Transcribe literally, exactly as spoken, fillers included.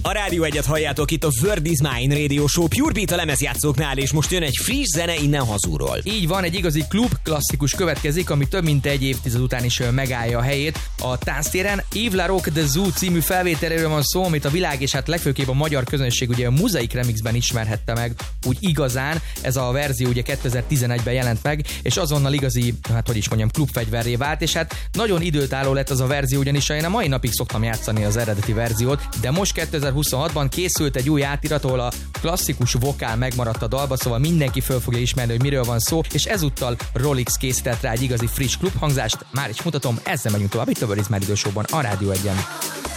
A Rádió Egyet halljátok itt a Word is Mine Radio Show Pure Beat a lemezjátszóknál, és most jön egy friss zene innen hazúról. Így van, egy igazi klub klasszikus következik, ami több mint egy évtized után is megállja a helyét a tánctéren. Yves Laroque de Zoo című felvételéről van szó, amit a világ és hát legfőképp a magyar közönség ugye a Mozaik remixben ismerhette meg úgy igazán. Ez a verzió ugye kétezer-tizenegyben jelent meg, és azonnal igazi, hát hogy is mondjam, klubfegyverré vált, és hát nagyon időtálló lett az a verzió, ugyanis én a mai napig szoktam játszani az eredeti verziót, de most kétezer-huszonhatban készült egy új átirat, ahol a klasszikus vokál megmaradt a dalba, szóval mindenki föl fogja ismerni, hogy miről van szó, és ezúttal Rolex készített rá egy igazi friss klubhangzást. Már is mutatom, ezzel megyünk tovább itt a Word is Mine Radio Show-ban, a Rádió Egyen.